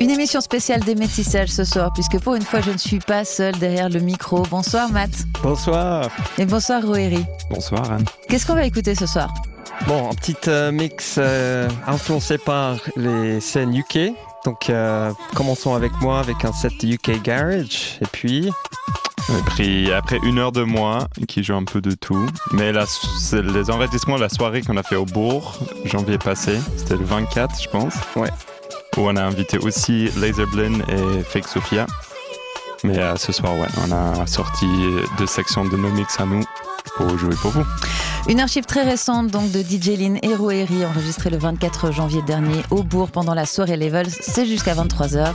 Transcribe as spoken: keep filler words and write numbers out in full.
Une émission spéciale des métissages ce soir, puisque pour une fois, je ne suis pas seule derrière le micro. Bonsoir Matt. Bonsoir. Et bonsoir Roeri. Bonsoir Anne. Qu'est-ce qu'on va écouter ce soir ? Bon, un petit euh, mix euh, influencé par les scènes U K. Donc, euh, commençons avec moi avec un set U K Garage. Et puis... Et puis après une heure de moi qui joue un peu de tout. Mais là, c'est les enregistrements de la soirée qu'on a fait au Bourg, janvier passé. C'était le vingt-quatre, je pense. Ouais. Où on a invité aussi Laserblin et Fake Sophia. Mais euh, ce soir, ouais, on a sorti deux sections de nos mix à nous pour jouer pour vous. Une archive très récente donc de D J Lynn et Roeri, enregistrée le vingt-quatre janvier dernier au Bourg pendant la soirée Levels. C'est jusqu'à vingt-trois heures.